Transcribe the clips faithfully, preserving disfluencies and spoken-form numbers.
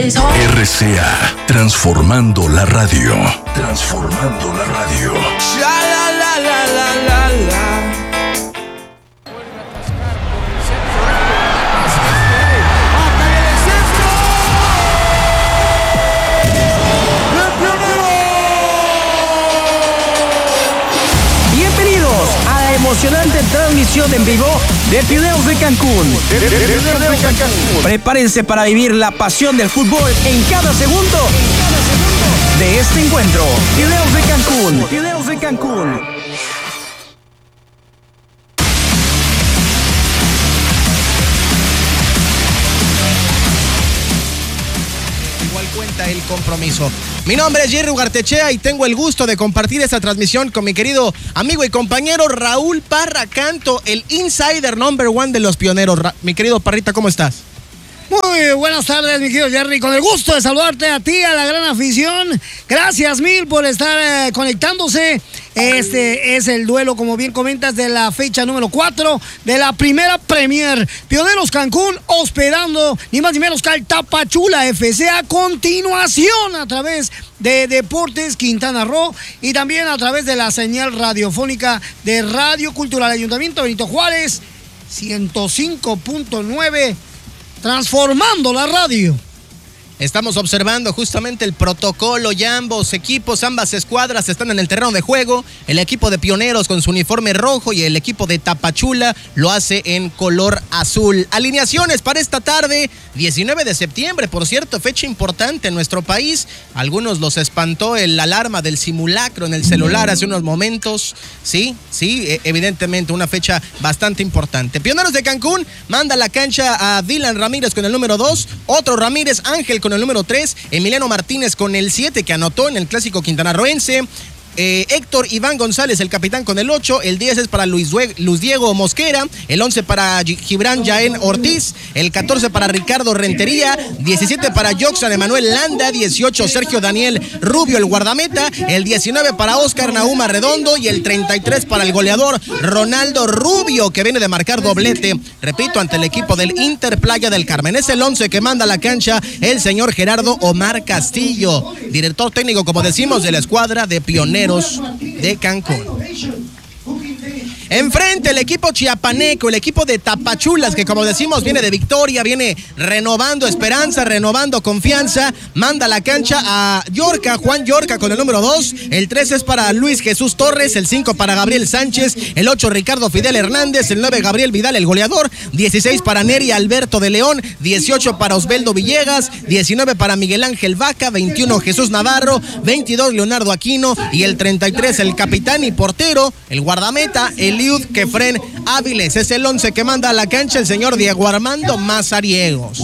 R C A, transformando la radio. Transformando la radio. La, la, la, la, la, la, la. Emocionante transmisión en vivo de Pioneros de Cancún. Prepárense para vivir la pasión del fútbol en cada segundo de este encuentro. Pioneros de Cancún. Pioneros de Cancún. Igual cuenta el compromiso. Mi nombre es Jerry Ugartechea y tengo el gusto de compartir esta transmisión con mi querido amigo y compañero Raúl Parra Canto, el insider number one de los Pioneros. Ra- mi querido Parrita, ¿cómo estás? Muy buenas tardes, mi querido Jerry. Con el gusto de saludarte a ti, a la gran afición. Gracias mil por estar eh, conectándose. Este es el duelo, como bien comentas, de la fecha número cuatro de la primera Premier. Pioneros Cancún hospedando ni más ni menos que al Tapachula F C a continuación a través de Deportes Quintana Roo y también a través de la señal radiofónica de Radio Cultural Ayuntamiento Benito Juárez ciento cinco punto nueve. Transformando la radio. Estamos observando justamente el protocolo, ya ambos equipos, ambas escuadras están en el terreno de juego. El equipo de Pioneros con su uniforme rojo y el equipo de Tapachula lo hace en color azul. Alineaciones para esta tarde, diecinueve de septiembre, por cierto, fecha importante en nuestro país. Algunos los espantó el alarma del simulacro en el celular hace unos momentos. Sí, sí, evidentemente una fecha bastante importante. Pioneros de Cancún manda a la cancha a Dylan Ramírez con el número dos, otro Ramírez Ángel con con el número tres, Emiliano Martínez con el siete que anotó en el clásico quintanarroense. Eh, Héctor Iván González, el capitán, con el ocho, el diez es para Luis, Luis Diego Mosquera, el once para Gibran Yaén Ortiz, el catorce para Ricardo Rentería, diecisiete para Joxan Emanuel Landa, dieciocho Sergio Daniel Rubio, el guardameta, el diecinueve para Oscar Nauma Redondo y el treinta y tres para el goleador Ronaldo Rubio, que viene de marcar doblete, repito, ante el equipo del Inter Playa del Carmen. Es el once que manda a la cancha el señor Gerardo Omar Castillo, director técnico, como decimos, de la escuadra de Pioneros de Cancún. Enfrente el equipo chiapaneco, el equipo de Tapachulas, que como decimos viene de victoria, viene renovando esperanza, renovando confianza, manda a la cancha a Yorca, Juan Yorca con el número dos, el tres es para Luis Jesús Torres, el cinco para Gabriel Sánchez, el ocho Ricardo Fidel Hernández, el nueve Gabriel Vidal, el goleador, dieciséis para Neri Alberto de León, dieciocho para Osveldo Villegas, diecinueve para Miguel Ángel Vaca, veintiuno Jesús Navarro, veintidós Leonardo Aquino y el treinta y tres el capitán y portero, el guardameta, el Eliud Kefren Áviles. Es el once que manda a la cancha el señor Diego Armando Mazariegos.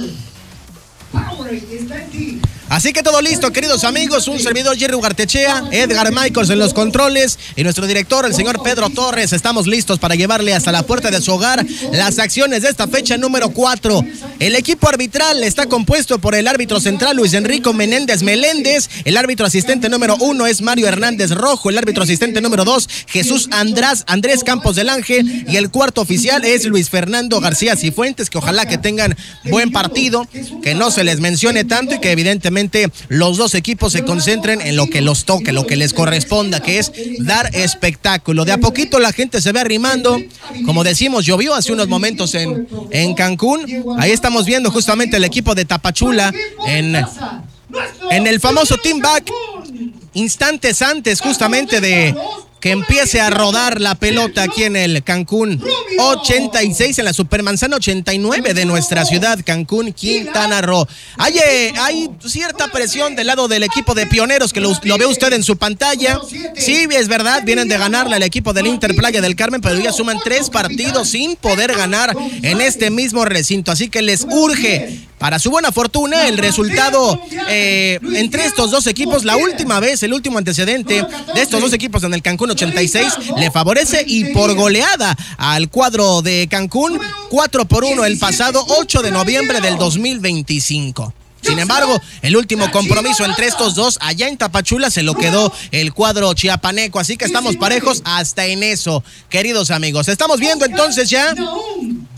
Así que todo listo, queridos amigos, un servidor Jerry Ugartechea, Edgar Michaels en los controles y nuestro director, el señor Pedro Torres. Estamos listos para llevarle hasta la puerta de su hogar las acciones de esta fecha número cuatro. El equipo arbitral está compuesto por el árbitro central Luis Enrico Menéndez Meléndez, el árbitro asistente número uno es Mario Hernández Rojo, el árbitro asistente número dos Jesús András, Andrés Campos del Ángel y el cuarto oficial es Luis Fernando García Cifuentes, que ojalá que tengan buen partido, que no se les mencione tanto y que evidentemente los dos equipos se concentren en lo que los toque, lo que les corresponda, que es dar espectáculo. De a poquito la gente se ve arrimando. Como decimos, llovió hace unos momentos en, en Cancún. Ahí estamos viendo justamente el equipo de Tapachula en, en el famoso team back, instantes antes justamente de que empiece a rodar la pelota aquí en el Cancún ochenta y seis, en la Supermanzana ochenta y nueve de nuestra ciudad, Cancún, Quintana Roo. Hay, eh, hay cierta presión del lado del equipo de Pioneros, que lo, lo ve usted en su pantalla. Sí, es verdad, vienen de ganarle al equipo del Inter Playa del Carmen, pero ya suman tres partidos sin poder ganar en este mismo recinto. Así que les urge, para su buena fortuna, el resultado eh, entre estos dos equipos. La última vez, el último antecedente de estos dos equipos en el Cancún ochenta y seis le favorece y por goleada al cuadro de Cancún, cuatro por uno el pasado ocho de noviembre del dos mil veinticinco. Sin embargo, el último compromiso entre estos dos allá en Tapachula se lo quedó el cuadro chiapaneco, así que estamos parejos hasta en eso, queridos amigos. Estamos viendo entonces ya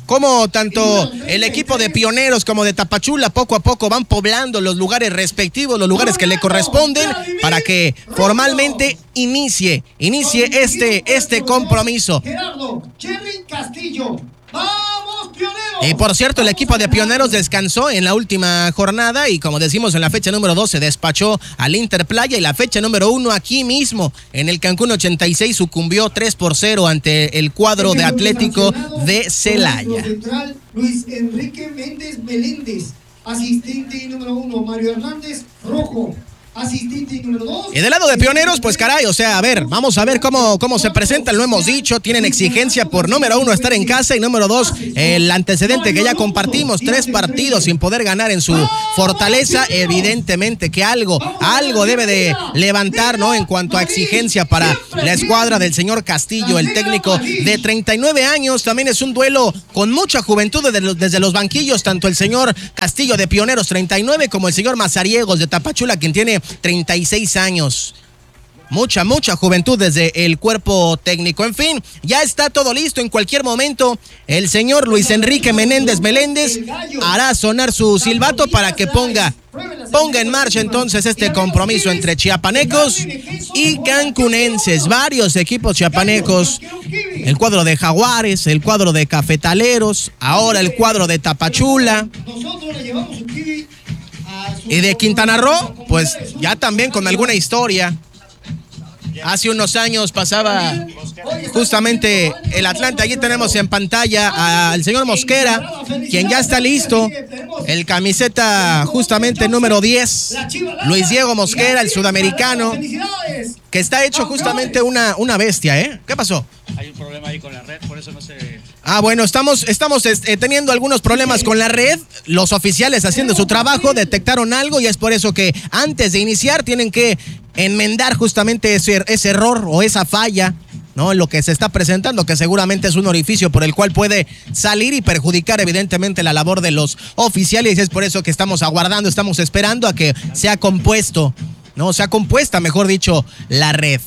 cómo tanto el equipo de Pioneros como de Tapachula poco a poco van poblando los lugares respectivos, los lugares que le corresponden para que formalmente inicie, inicie este, este compromiso. Gerardo, Jerry Castillo. ¡Vamos, Pioneros! Y por cierto, el equipo de Pioneros descansó en la última jornada y como decimos en la fecha número dos se despachó al Interplaya y la fecha número uno aquí mismo en el Cancún ochenta y seis sucumbió tres por cero ante el cuadro de Atlético de Celaya. Central, Luis Enrique Méndez Meléndez, asistente número uno, Mario Hernández Rojo. Asistente número dos. Y del lado de Pioneros, pues caray, o sea, a ver, vamos a ver cómo, cómo se presentan, lo hemos dicho, tienen exigencia por número uno estar en casa y número dos, el antecedente que ya compartimos, tres partidos sin poder ganar en su fortaleza, evidentemente que algo, algo debe de levantar, ¿no? En cuanto a exigencia para la escuadra del señor Castillo, el técnico de treinta y nueve años, también es un duelo con mucha juventud desde los, desde los banquillos, tanto el señor Castillo de Pioneros treinta y nueve como el señor Mazariegos de Tapachula, quien tiene treinta y seis años. Mucha, mucha juventud desde el cuerpo técnico. En fin, ya está todo listo. En cualquier momento, el señor Luis Enrique Menéndez Meléndez hará sonar su silbato para que ponga, ponga en marcha entonces este compromiso entre chiapanecos y cancunenses. Varios equipos chiapanecos, el cuadro de Jaguares, el cuadro de Cafetaleros, ahora el cuadro de Tapachula. Y de Quintana Roo, pues ya también con alguna historia. Hace unos años pasaba justamente el Atlante. Allí tenemos en pantalla al señor Mosquera, quien ya está listo. El camiseta justamente número diez, Luis Diego Mosquera, el sudamericano, que está hecho justamente una, una bestia, ¿eh? ¿Qué pasó? Hay un problema ahí con la red, por eso no se... Ah, bueno, estamos, estamos este, teniendo algunos problemas con la red. Los oficiales haciendo su trabajo detectaron algo y es por eso que antes de iniciar tienen que enmendar justamente ese, ese error o esa falla, ¿no? Lo que se está presentando, que seguramente es un orificio por el cual puede salir y perjudicar evidentemente la labor de los oficiales. Y es por eso que estamos aguardando, estamos esperando a que sea compuesto, ¿no? Sea compuesta, mejor dicho, la red.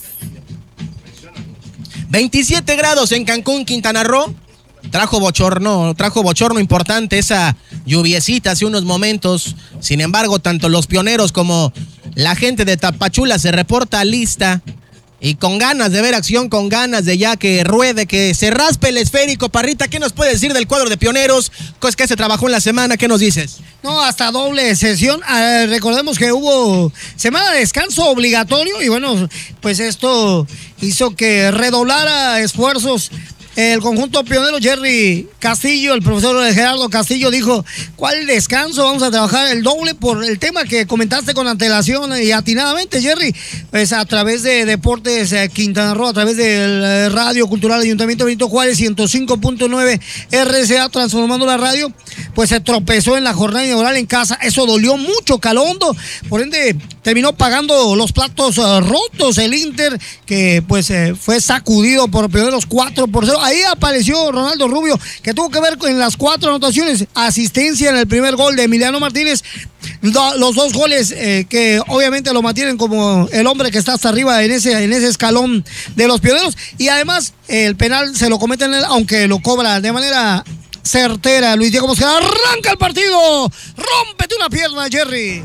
veintisiete grados en Cancún, Quintana Roo. Trajo bochorno, trajo bochorno importante esa lluviecita hace unos momentos. Sin embargo, tanto los Pioneros como la gente de Tapachula se reporta lista y con ganas de ver acción, con ganas de ya que ruede, que se raspe el esférico. Parrita, ¿qué nos puede decir del cuadro de Pioneros? ¿Qué es que se trabajó en la semana? ¿Qué nos dices? No, hasta doble sesión. Eh, recordemos que hubo semana de descanso obligatorio y bueno, pues esto hizo que redoblara esfuerzos el conjunto pionero. Jerry Castillo, el profesor Gerardo Castillo, dijo: ¿cuál descanso? Vamos a trabajar el doble por el tema que comentaste con antelación y atinadamente, Jerry. Pues a través de Deportes eh, Quintana Roo, a través del eh, Radio Cultural Ayuntamiento Benito Juárez, ciento cinco punto nueve R C A, transformando la radio, pues se tropezó en la jornada inaugural en casa. Eso dolió mucho, Calondo. Por ende, terminó pagando los platos uh, rotos el Inter, que pues eh, fue sacudido por Pioneros cuatro por cero. Ahí apareció Ronaldo Rubio, que tuvo que ver con las cuatro anotaciones, asistencia en el primer gol de Emiliano Martínez, do, los dos goles eh, que obviamente lo mantienen como el hombre que está hasta arriba en ese, en ese escalón de los Pioneros, y además el penal se lo cometen, aunque lo cobra de manera certera Luis Diego Mosquera. Arranca el partido, rómpete una pierna, Jerry.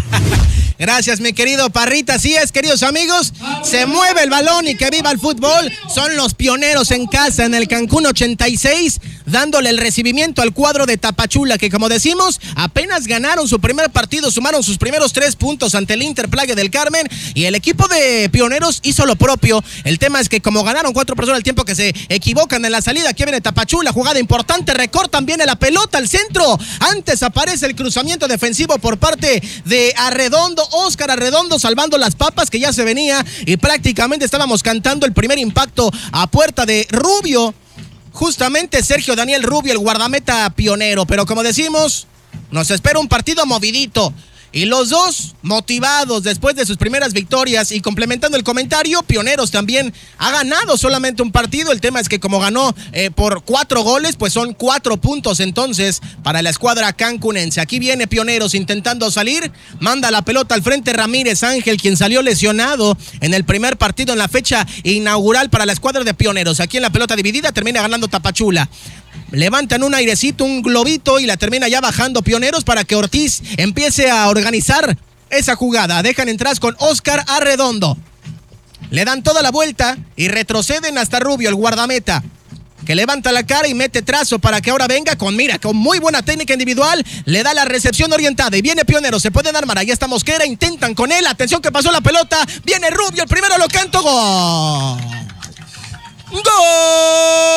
Gracias, mi querido Parrita. Así es, queridos amigos, se mueve el balón y que viva el fútbol. Son los Pioneros en casa en el Cancún ochenta y seis, dándole el recibimiento al cuadro de Tapachula, que como decimos, apenas ganaron su primer partido, sumaron sus primeros tres puntos ante el Interplaya del Carmen, y el equipo de Pioneros hizo lo propio. El tema es que como ganaron cuatro personas, el tiempo que se equivocan en la salida, aquí viene Tapachula, jugada importante, recortan, viene la pelota al centro, antes aparece el cruzamiento defensivo por parte de Arredondo, Óscar Arredondo salvando las papas, que ya se venía y prácticamente estábamos cantando el primer impacto a puerta de Rubio, justamente Sergio Daniel Rubio, el guardameta pionero. Pero como decimos, nos espera un partido movidito. Y los dos motivados después de sus primeras victorias. Y complementando el comentario, Pioneros también ha ganado solamente un partido. El tema es que como ganó eh, por cuatro goles, pues son cuatro puntos entonces para la escuadra cancunense. Aquí viene Pioneros intentando salir, manda la pelota al frente Ramírez Ángel, quien salió lesionado en el primer partido en la fecha inaugural para la escuadra de Pioneros. Aquí en la pelota dividida termina ganando Tapachula. levantan un airecito, un globito y la termina ya bajando Pioneros para que Ortiz empiece a organizar esa jugada. Dejan entrar con Oscar Arredondo. Le dan toda la vuelta y retroceden hasta Rubio, el guardameta, que levanta la cara y mete trazo para que ahora venga con, mira, con muy buena técnica individual, le da la recepción orientada y viene Pionero, se pueden armar, ahí está Mosquera, intentan con él, atención que pasó la pelota, viene Rubio, el primero lo canto, gol. ¡Gol!